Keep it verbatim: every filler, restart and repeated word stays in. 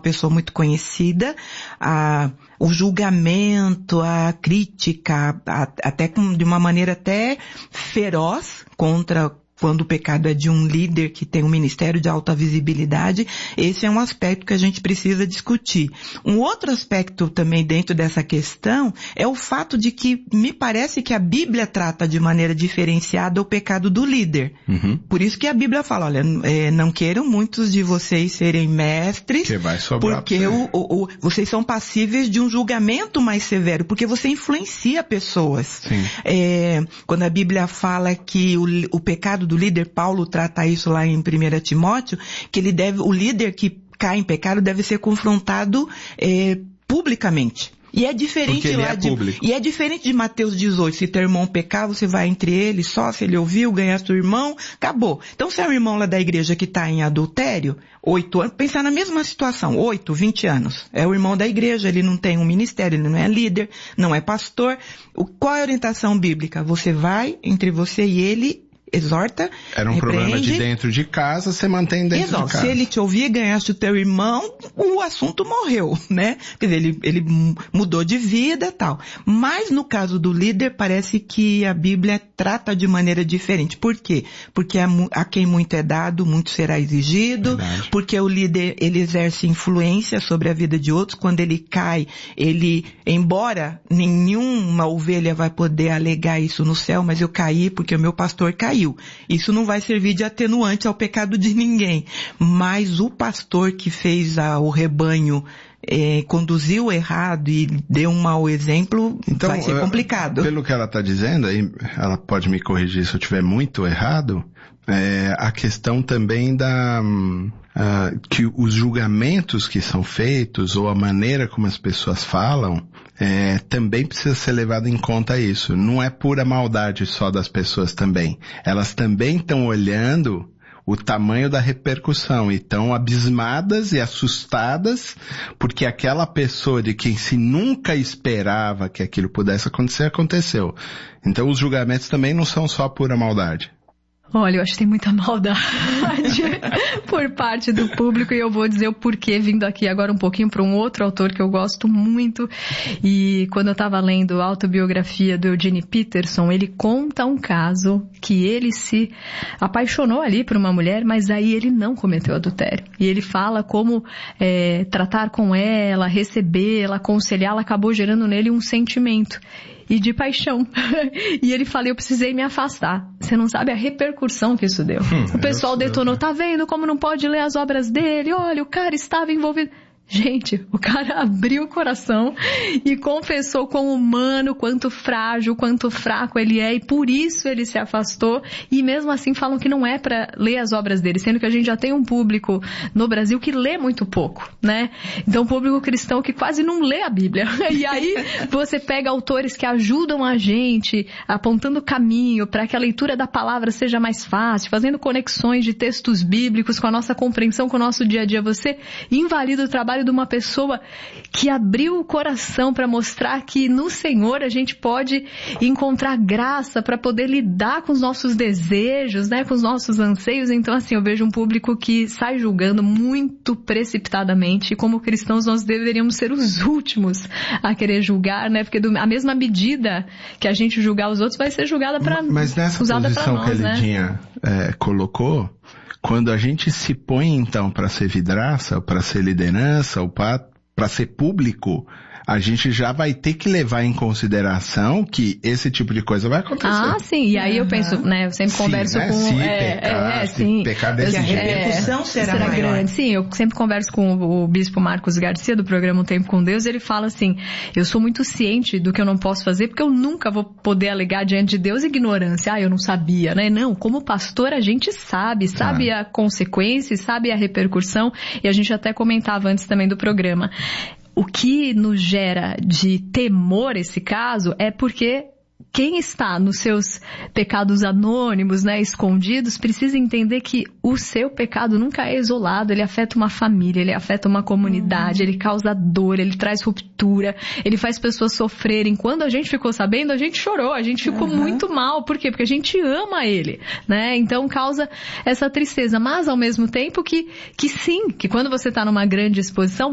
pessoa muito conhecida, a, o julgamento, a crítica, a, até com, de uma maneira até feroz contra quando o pecado é de um líder que tem um ministério de alta visibilidade, esse é um aspecto que a gente precisa discutir. Um outro aspecto também dentro dessa questão é o fato de que me parece que a Bíblia trata de maneira diferenciada o pecado do líder. Uhum. Por isso que a Bíblia fala, olha, é, não queiram muitos de vocês serem mestres, que vai sobrar porque o, o, o, vocês são passíveis de um julgamento mais severo, porque você influencia pessoas. Sim. É, quando a Bíblia fala que o, o pecado do líder, Paulo trata isso lá em primeira Timóteo, que ele deve, o líder que cai em pecado deve ser confrontado é, publicamente. E é diferente Porque lá ele é de, público. e é diferente de Mateus dezoito, se teu irmão pecar, você vai entre eles, só se ele ouviu, ganhar seu irmão, acabou. Então se é um irmão lá da igreja que está em adultério, oito anos, pensar na mesma situação, oito, vinte anos, é o irmão da igreja, ele não tem um ministério, ele não é líder, não é pastor. O, qual é a orientação bíblica? Você vai entre você e ele, exorta, era um repreende. Problema de dentro de casa, você mantém dentro Exato. de casa. Se ele te ouvir e ganhaste o teu irmão, o assunto morreu, né? Quer dizer, ele, ele mudou de vida e tal. Mas no caso do líder, parece que a Bíblia trata de maneira diferente. Por quê? Porque a, a quem muito é dado, muito será exigido. Verdade. Porque o líder, ele exerce influência sobre a vida de outros. Quando ele cai, ele, embora nenhuma ovelha vai poder alegar isso no céu, mas eu caí porque o meu pastor caiu. Isso não vai servir de atenuante ao pecado de ninguém. Mas o pastor que fez a, o rebanho é, conduziu errado e deu um mau exemplo, então, vai ser complicado. Pelo que ela está dizendo, aí ela pode me corrigir se eu estiver muito errado, é, a questão também da... Uh, que os julgamentos que são feitos ou a maneira como as pessoas falam é, também precisa ser levado em conta isso. Não é pura maldade só das pessoas também. Elas também estão olhando o tamanho da repercussão e estão abismadas e assustadas porque aquela pessoa de quem se nunca esperava que aquilo pudesse acontecer, aconteceu. Então os julgamentos também não são só pura maldade. Olha, eu acho que tem muita maldade por parte do público e eu vou dizer o porquê, vindo aqui agora um pouquinho para um outro autor que eu gosto muito. E quando eu estava lendo a autobiografia do Eugene Peterson, ele conta um caso que ele se apaixonou ali por uma mulher, mas aí ele não cometeu adultério. E ele fala como é, tratar com ela, recebê-la, aconselhá-la, acabou gerando nele um sentimento e de paixão. E ele fala, eu precisei me afastar. Você não sabe a repercussão que isso deu. Hum, o pessoal detonou, tá vendo como não pode ler as obras dele? Olha, o cara estava envolvido. Gente, o cara abriu o coração e confessou quão humano, quanto frágil, quanto fraco ele é, e por isso ele se afastou. E mesmo assim falam que não é para ler as obras dele, sendo que a gente já tem um público no Brasil que lê muito pouco, né? Então, um público cristão que quase não lê a Bíblia. E aí você pega autores que ajudam a gente, apontando o caminho para que a leitura da palavra seja mais fácil, fazendo conexões de textos bíblicos com a nossa compreensão, com o nosso dia a dia. Você invalida o trabalho de uma pessoa que abriu o coração para mostrar que no Senhor a gente pode encontrar graça para poder lidar com os nossos desejos, né, com os nossos anseios. Então, assim, eu vejo um público que sai julgando muito precipitadamente, e como cristãos nós deveríamos ser os últimos a querer julgar, né, porque do, a mesma medida que a gente julgar os outros vai ser julgada para Mas nessa usada posição nós, que ele né? tinha, é, colocou, quando a gente se põe, então, para ser vidraça, ou para ser liderança, ou para ser público, a gente já vai ter que levar em consideração que esse tipo de coisa vai acontecer. Ah, sim. E aí eu penso, né, eu sempre sim, converso né? com... Se é, pecar, é, se sim. pecar desse a jeito. repercussão é, será, será maior. grande. Sim, eu sempre converso com o, o bispo Marcos Garcia, do programa Um Tempo com Deus, ele fala assim, eu sou muito ciente do que eu não posso fazer, porque eu nunca vou poder alegar diante de Deus ignorância. Ah, eu não sabia, né? Não, como pastor a gente sabe, sabe ah. a consequência, sabe a repercussão, e a gente até comentava antes também do programa. O que nos gera de temor esse caso é porque quem está nos seus pecados anônimos, né, escondidos, precisa entender que o seu pecado nunca é isolado, ele afeta uma família, ele afeta uma comunidade, uhum. ele causa dor, ele traz ruptura, ele faz pessoas sofrerem. Quando a gente ficou sabendo, a gente chorou, a gente ficou uhum. muito mal. Por quê? Porque a gente ama ele, né? Então causa essa tristeza, mas ao mesmo tempo que, que sim, que quando você está numa grande exposição,